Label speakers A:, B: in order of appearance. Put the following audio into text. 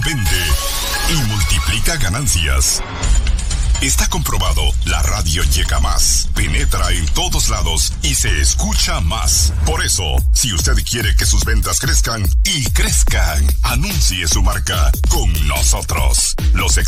A: vende y multiplica ganancias. Está comprobado, la radio llega más, penetra en todos lados y se escucha más. Por eso, si usted quiere que sus ventas crezcan y crezcan, anuncie su marca con nosotros. Los